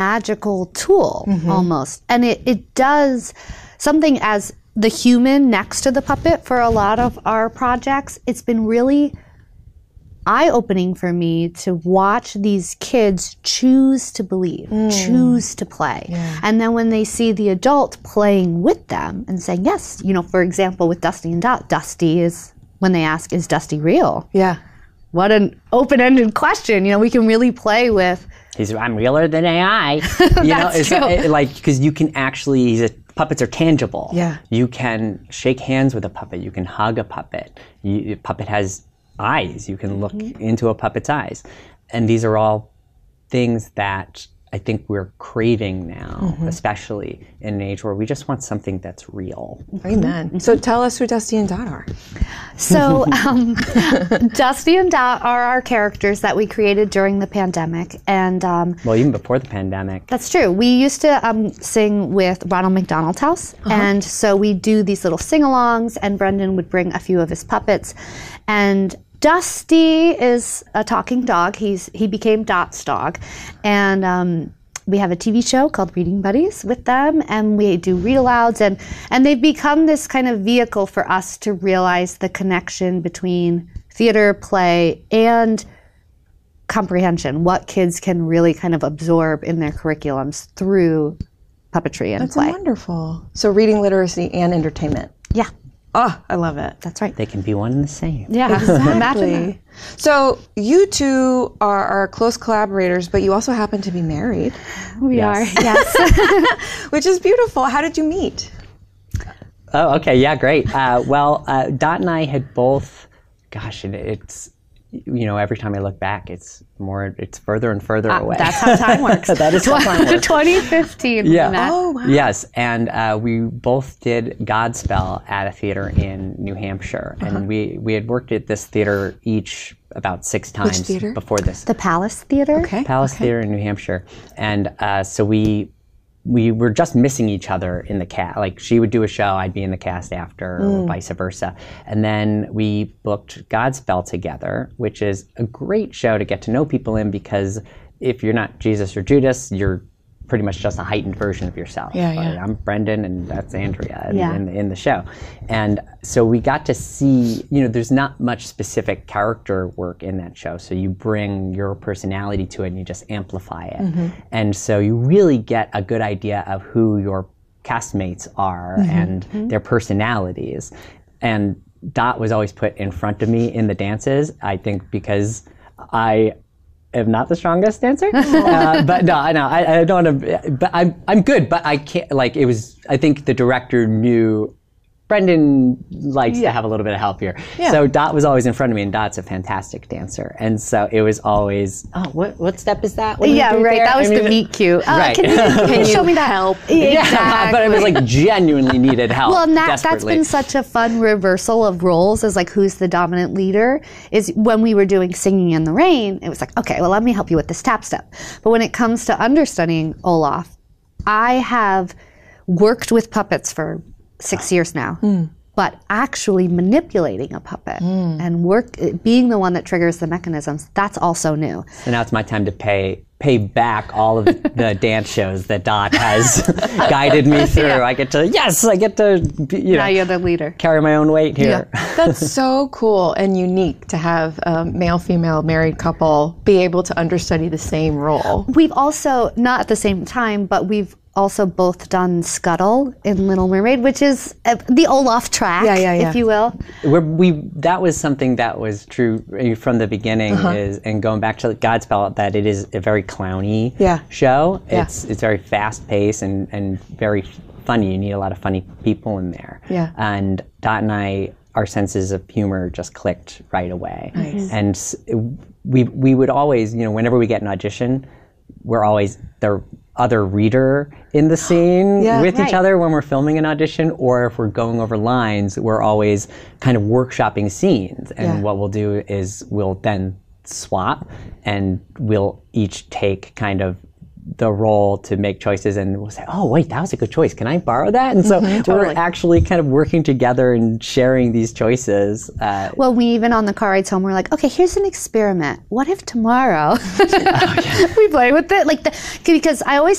magical tool almost. And it does something as the human next to the puppet for a lot of our projects. It's been really eye-opening for me to watch these kids choose to believe, choose to play. And then when they see the adult playing with them and saying, yes, you know, for example, with Dusty and Dot, Dusty is, when they ask, is Dusty real? Yeah. What an open-ended question. You know, we can really play with. I'm realer than AI. You know, it's like, because you can actually, puppets are tangible. Yeah. You can shake hands with a puppet. You can hug a puppet. A puppet has eyes. You can look into a puppet's eyes. And these are all things that I think we're craving now, especially in an age where we just want something that's real. Amen. So tell us who Dusty and Dot are. So Dusty and Dot are our characters that we created during the pandemic. And well, even before the pandemic. That's true. We used to sing with Ronald McDonald's house. And so we do these little sing-alongs, and Brendan would bring a few of his puppets. And Dusty is a talking dog. He became Dot's dog. And we have a TV show called Reading Buddies with them, and we do read-alouds, and they've become this kind of vehicle for us to realize the connection between theater, play, and comprehension, what kids can really kind of absorb in their curriculums through puppetry and play. That's wonderful. So reading literacy and entertainment. Yeah. Oh, I love it. That's right. They can be one and the same. Yeah, exactly. Imagine that. So you two are close collaborators, but you also happen to be married. We are, yes. Which is beautiful. How did you meet? Oh, okay. Yeah, great. Well, Dot and I had both, gosh, it's, you know, every time I look back, it's further and further away. That's how time works. That is how time works. 2015. Yeah. Oh, wow. Yes, and we both did Godspell at a theater in New Hampshire, and we had worked at this theater each about 6 times. Which theater? Before this. The Palace Theater. Okay. Palace Theater in New Hampshire, and so we were just missing each other in the cast. Like, she would do a show, I'd be in the cast after, or vice versa. And then we booked Godspell together, which is a great show to get to know people in, because if you're not Jesus or Judas, you're pretty much just a heightened version of yourself. Yeah, yeah. I'm Brendan, and that's Andrea in the show. And so we got to see, you know, there's not much specific character work in that show, so you bring your personality to it and you just amplify it. And so you really get a good idea of who your castmates are and their personalities. And Dot was always put in front of me in the dances, I think because I am not the strongest dancer, but no, I don't want to. But I'm good, but I can't. Like, it was. I think the director knew Brendan likes to have a little bit of help here. Yeah. So Dot was always in front of me, and Dot's a fantastic dancer, and so it was always, oh, what step is that? Yeah, right. There? That was the meet cute. Right. Can you show me that help? Yeah, exactly. But it was like genuinely needed help. Well, and that's been such a fun reversal of roles, as like who's the dominant leader. Is when we were doing Singing in the Rain, it was like, okay, well, let me help you with this tap step. But when it comes to understudying Olaf, I have worked with puppets for 6 years now, but actually manipulating a puppet and being the one that triggers the mechanisms, that's also new. So now it's my time to pay back all of the dance shows that Dot has guided me through. Yeah. I get to, now you're the leader. Carry my own weight here. Yeah. That's so cool and unique to have a male-female married couple be able to understudy the same role. We've also, not at the same time, but we've also both done Scuttle in Little Mermaid, which is the Olaf track, if you will. That was something that was true from the beginning, and going back to Godspell, that it is a very clowny show. It's very fast-paced and very funny. You need a lot of funny people in there. Yeah. And Dot and I, our senses of humor just clicked right away. Nice. And we would always, whenever we get an audition, we're always the other reader in the scene with each other when we're filming an audition, or if we're going over lines, we're always kind of workshopping scenes. And what we'll do is we'll then swap, and we'll each take kind of the role to make choices, and we'll say, oh wait, that was a good choice, can I borrow that? And so we're actually kind of working together and sharing these choices. Well, we even on the car rides home, we're like, okay, here's an experiment. What if tomorrow we play with it? Because I always